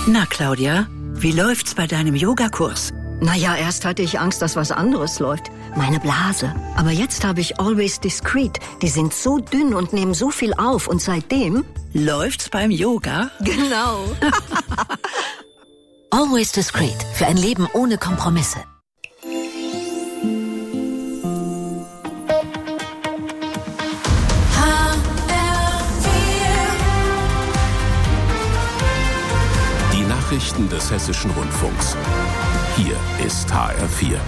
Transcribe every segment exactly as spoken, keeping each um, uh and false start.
Na, Claudia, wie läuft's bei deinem Yogakurs? Naja, erst hatte ich Angst, dass was anderes läuft. Meine Blase. Aber jetzt habe ich Always Discreet. Die sind so dünn und nehmen so viel auf. Und seitdem... Läuft's beim Yoga? Genau. Always Discreet. Für ein Leben ohne Kompromisse. Nachrichten des Hessischen Rundfunks. Hier ist H R vier.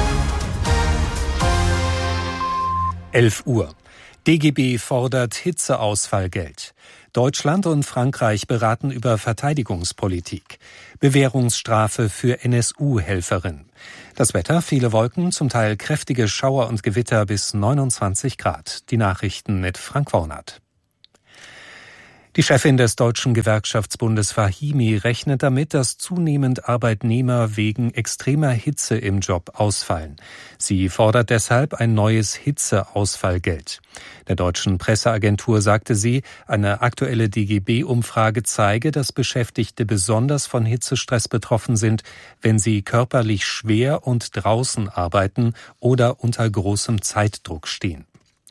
elf Uhr. D G B fordert Hitzeausfallgeld. Deutschland und Frankreich beraten über Verteidigungspolitik. Bewährungsstrafe für N S U-Helferin. Das Wetter, viele Wolken, zum Teil kräftige Schauer und Gewitter bis neunundzwanzig Grad. Die Nachrichten mit Frank Wornert. Die Chefin des Deutschen Gewerkschaftsbundes Fahimi rechnet damit, dass zunehmend Arbeitnehmer wegen extremer Hitze im Job ausfallen. Sie fordert deshalb ein neues Hitzeausfallgeld. Der deutschen Presseagentur sagte sie, eine aktuelle D G B-Umfrage zeige, dass Beschäftigte besonders von Hitzestress betroffen sind, wenn sie körperlich schwer und draußen arbeiten oder unter großem Zeitdruck stehen.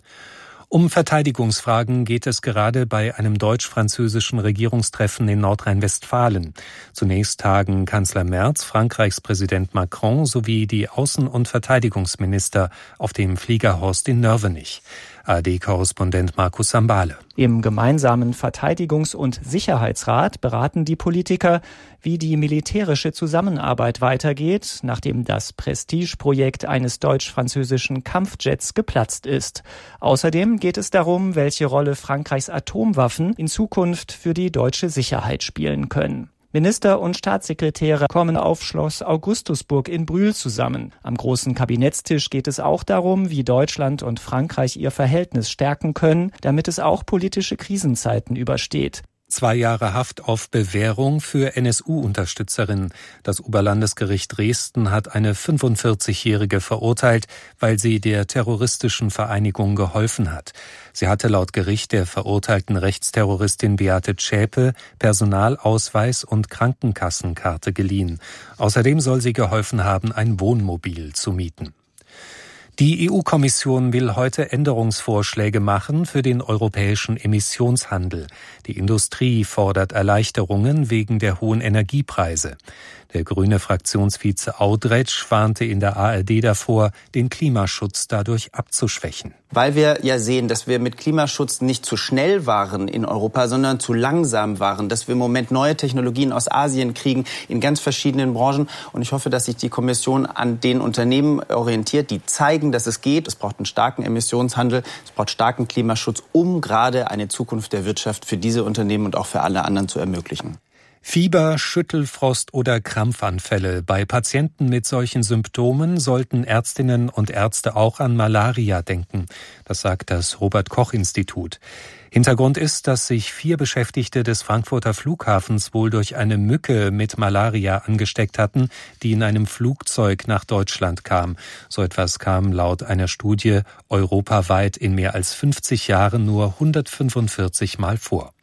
Um Verteidigungsfragen geht es gerade bei einem deutsch-französischen Regierungstreffen in Nordrhein-Westfalen. Zunächst tagen Kanzler Merz, Frankreichs Präsident Macron sowie die Außen- und Verteidigungsminister auf dem Fliegerhorst in Nörvenich. A R D-Korrespondent Markus Sambale. Im gemeinsamen Verteidigungs- und Sicherheitsrat beraten die Politiker, wie die militärische Zusammenarbeit weitergeht, nachdem das Prestigeprojekt eines deutsch-französischen Kampfjets geplatzt ist. Außerdem geht es darum, welche Rolle Frankreichs Atomwaffen in Zukunft für die deutsche Sicherheit spielen können. Minister und Staatssekretäre kommen auf Schloss Augustusburg in Brühl zusammen. Am großen Kabinettstisch geht es auch darum, wie Deutschland und Frankreich ihr Verhältnis stärken können, damit es auch politische Krisenzeiten übersteht. Zwei Jahre Haft auf Bewährung für N S U-Unterstützerin. Das Oberlandesgericht Dresden hat eine fünfundvierzigjährige verurteilt, weil sie der terroristischen Vereinigung geholfen hat. Sie hatte laut Gericht der verurteilten Rechtsterroristin Beate Zschäpe Personalausweis und Krankenkassenkarte geliehen. Außerdem soll sie geholfen haben, ein Wohnmobil zu mieten. Die E U-Kommission will heute Änderungsvorschläge machen für den europäischen Emissionshandel. Die Industrie fordert Erleichterungen wegen der hohen Energiepreise. Der grüne Fraktionsvize Audretsch warnte in der A R D davor, den Klimaschutz dadurch abzuschwächen. Weil wir ja sehen, dass wir mit Klimaschutz nicht zu schnell waren in Europa, sondern zu langsam waren, dass wir im Moment neue Technologien aus Asien kriegen in ganz verschiedenen Branchen. Und ich hoffe, dass sich die Kommission an den Unternehmen orientiert, die zeigen, dass es geht. Es braucht einen starken Emissionshandel, es braucht starken Klimaschutz, um gerade eine Zukunft der Wirtschaft für diese Unternehmen und auch für alle anderen zu ermöglichen. Fieber, Schüttelfrost oder Krampfanfälle. Bei Patienten mit solchen Symptomen sollten Ärztinnen und Ärzte auch an Malaria denken. Das sagt das Robert-Koch-Institut. Hintergrund ist, dass sich vier Beschäftigte des Frankfurter Flughafens wohl durch eine Mücke mit Malaria angesteckt hatten, die in einem Flugzeug nach Deutschland kam. So etwas kam laut einer Studie europaweit in mehr als fünfzig Jahren nur hundertfünfundvierzig Mal vor.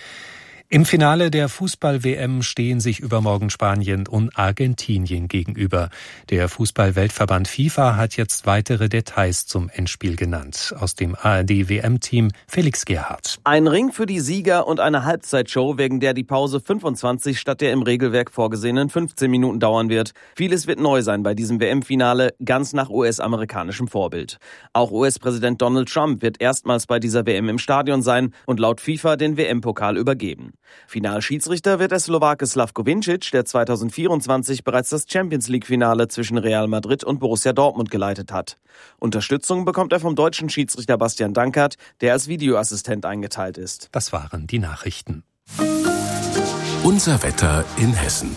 Im Finale der Fußball-W M stehen sich übermorgen Spanien und Argentinien gegenüber. Der Fußball-Weltverband FIFA hat jetzt weitere Details zum Endspiel genannt. Aus dem A R D-W M-Team Felix Gerhardt. Ein Ring für die Sieger und eine Halbzeitshow, wegen der die Pause fünfundzwanzig statt der im Regelwerk vorgesehenen fünfzehn Minuten dauern wird. Vieles wird neu sein bei diesem W M-Finale, ganz nach U S-amerikanischem Vorbild. Auch U S-Präsident Donald Trump wird erstmals bei dieser W M im Stadion sein und laut FIFA den W M-Pokal übergeben. Finalschiedsrichter wird der Slowake Slavko Vincic, der zweitausendvierundzwanzig bereits das Champions-League-Finale zwischen Real Madrid und Borussia Dortmund geleitet hat. Unterstützung bekommt er vom deutschen Schiedsrichter Bastian Dankert, der als Videoassistent eingeteilt ist. Das waren die Nachrichten. Unser Wetter in Hessen.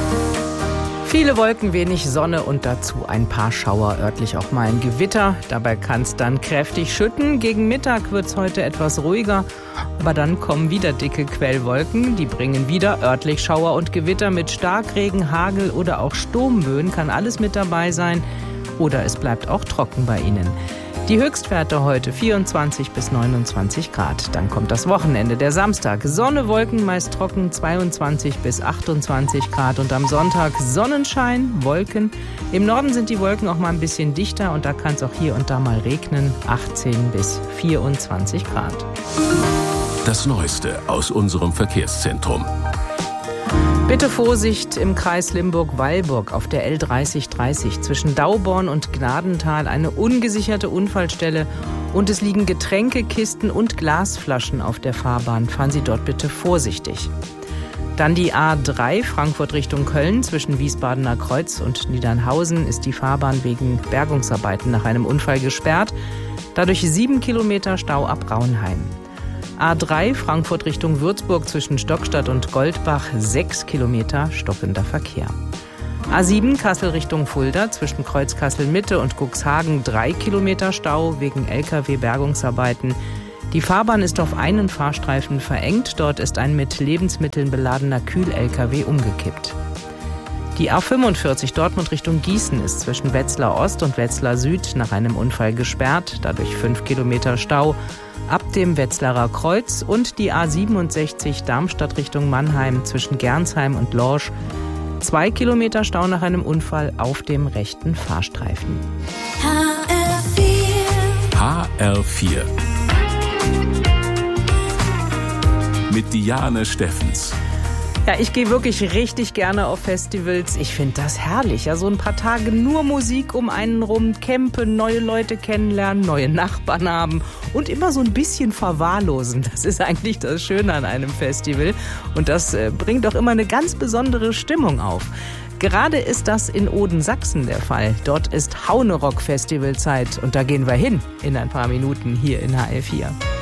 Viele Wolken, wenig Sonne und dazu ein paar Schauer, örtlich auch mal ein Gewitter. Dabei kann es dann kräftig schütten. Gegen Mittag wird es heute etwas ruhiger, aber dann kommen wieder dicke Quellwolken. Die bringen wieder örtlich Schauer und Gewitter mit Starkregen, Hagel oder auch Sturmböen. Kann alles mit dabei sein oder es bleibt auch trocken bei Ihnen. Die Höchstwerte heute vierundzwanzig bis neunundzwanzig Grad. Dann kommt das Wochenende, der Samstag. Sonne, Wolken, meist trocken, zweiundzwanzig bis achtundzwanzig Grad. Und am Sonntag Sonnenschein, Wolken. Im Norden sind die Wolken auch mal ein bisschen dichter und da kann es auch hier und da mal regnen. achtzehn bis vierundzwanzig Grad. Das Neueste aus unserem Verkehrszentrum. Bitte Vorsicht im Kreis Limburg-Weilburg auf der L dreißig dreißig zwischen Dauborn und Gnadental, eine ungesicherte Unfallstelle und es liegen Getränkekisten und Glasflaschen auf der Fahrbahn. Fahren Sie dort bitte vorsichtig. Dann die A drei Frankfurt Richtung Köln zwischen Wiesbadener Kreuz und Niedernhausen ist die Fahrbahn wegen Bergungsarbeiten nach einem Unfall gesperrt. Dadurch sieben Kilometer Stau ab Raunheim. A drei Frankfurt Richtung Würzburg zwischen Stockstadt und Goldbach, sechs Kilometer stockender Verkehr. A sieben Kassel Richtung Fulda zwischen Kreuz Kassel-Mitte und Cuxhagen, drei Kilometer Stau wegen L K W-Bergungsarbeiten. Die Fahrbahn ist auf einen Fahrstreifen verengt, dort ist ein mit Lebensmitteln beladener Kühl-L K W umgekippt. Die A fünfundvierzig Dortmund Richtung Gießen ist zwischen Wetzlar Ost und Wetzlar Süd nach einem Unfall gesperrt, dadurch fünf Kilometer Stau ab dem Wetzlarer Kreuz und die A siebenundsechzig Darmstadt Richtung Mannheim zwischen Gernsheim und Lorsch. Zwei Kilometer Stau nach einem Unfall auf dem rechten Fahrstreifen. H R vier mit Diane Steffens. Ja, ich gehe wirklich richtig gerne auf Festivals. Ich finde das herrlich. Ja, so ein paar Tage nur Musik um einen rum, campen, neue Leute kennenlernen, neue Nachbarn haben und immer so ein bisschen verwahrlosen. Das ist eigentlich das Schöne an einem Festival. Und das äh, bringt auch immer eine ganz besondere Stimmung auf. Gerade ist das in Odensachsen der Fall. Dort ist Haunerock-Festivalzeit und da gehen wir hin in ein paar Minuten hier in H R vier.